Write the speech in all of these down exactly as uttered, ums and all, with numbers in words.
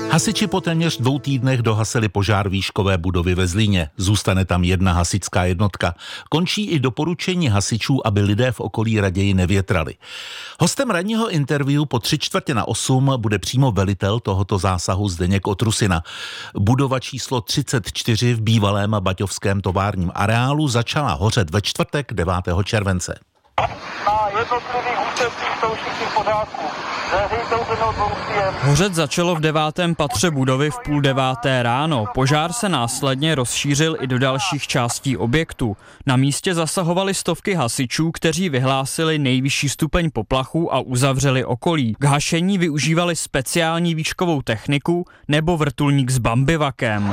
Hasiči po téměř dvou týdnech dohasili požár výškové budovy ve Zlíně. Zůstane tam jedna hasičská jednotka. Končí i doporučení hasičů, aby lidé v okolí raději nevětrali. Hostem ranního interview po tři čtvrtě na osm bude přímo velitel tohoto zásahu Zdeněk Otrusina. Budova číslo třicet čtyři v bývalém baťovském továrním areálu začala hořet ve čtvrtek devátého července. Na jednotlivých úsecích jsou všichni v pořádku. Hořet začalo v devátém patře budovy v půl deváté ráno. Požár se následně rozšířil i do dalších částí objektu. Na místě zasahovali stovky hasičů, kteří vyhlásili nejvyšší stupeň poplachu a uzavřeli okolí. K hašení využívali speciální výškovou techniku nebo vrtulník s bambivakem.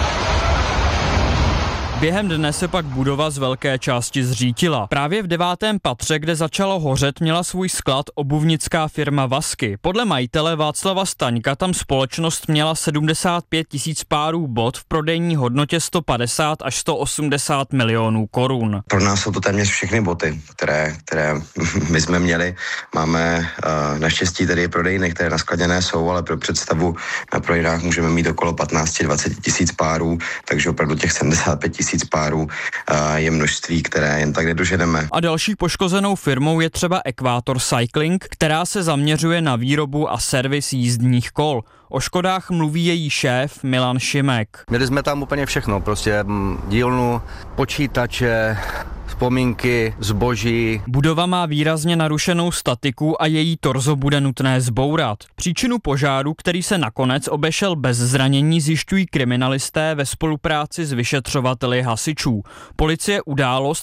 Během dne se pak budova z velké části zřítila. Právě v devátém patře, kde začalo hořet, měla svůj sklad obuvnická firma Vasky. Podle majitele Václava Staňka tam společnost měla sedmdesát pět tisíc párů bot v prodejní hodnotě sto padesát až sto osmdesát milionů korun. Pro nás jsou to téměř všechny boty, které, které my jsme měli. Máme uh, naštěstí tedy prodejny, které naskladněné jsou, ale pro představu na prodejnách můžeme mít okolo patnáct až dvacet tisíc párů, takže opravdu těch sedmdesát pět tisíc párů je množství, které jen tak nedoženeme. A další poškozenou firmou je třeba Equator Cycling, která se zaměřuje na výrobu a servis jízdních kol. O škodách mluví její šéf Milan Šimek. Měli jsme tam úplně všechno, prostě dílnu, počítače, vzpomínky, zboží. Budova má výrazně narušenou statiku a její torzo bude nutné zbourat. Příčinu požáru, který se nakonec obešel bez zranění, zjišťují kriminalisté ve spolupráci s vyšetřovateli hasičů. Policie událost